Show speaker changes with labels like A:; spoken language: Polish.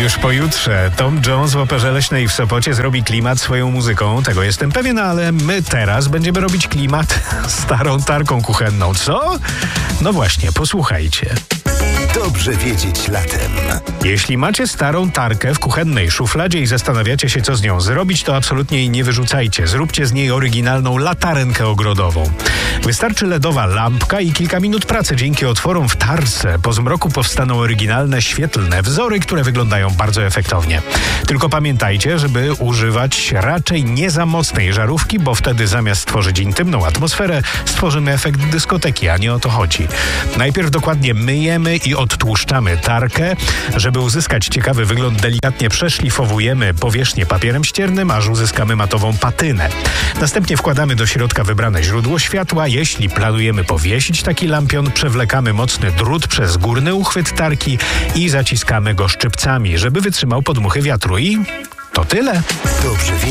A: Już pojutrze Tom Jones w Operze Leśnej w Sopocie zrobi klimat swoją muzyką. Tego jestem pewien, ale my teraz będziemy robić klimat starą tarką kuchenną. Co? No właśnie, posłuchajcie.
B: Dobrze wiedzieć latem.
A: Jeśli macie starą tarkę w kuchennej szufladzie i zastanawiacie się, co z nią zrobić, to absolutnie jej nie wyrzucajcie. Zróbcie z niej oryginalną latarenkę ogrodową. Wystarczy LEDowa lampka i kilka minut pracy. Dzięki otworom w tarce po zmroku powstaną oryginalne, świetlne wzory, które wyglądają bardzo efektownie. Tylko pamiętajcie, żeby używać raczej nie za mocnej żarówki, bo wtedy zamiast stworzyć intymną atmosferę, stworzymy efekt dyskoteki, a nie o to chodzi. Najpierw dokładnie myjemy i odtłuszczamy tarkę. Żeby uzyskać ciekawy wygląd, delikatnie przeszlifowujemy powierzchnię papierem ściernym, aż uzyskamy matową patynę. Następnie wkładamy do środka wybrane źródło światła. Jeśli planujemy powiesić taki lampion, przewlekamy mocny drut przez górny uchwyt tarki i zaciskamy go szczypcami, żeby wytrzymał podmuchy wiatru. I to tyle.
B: Dobrze wiedzieć.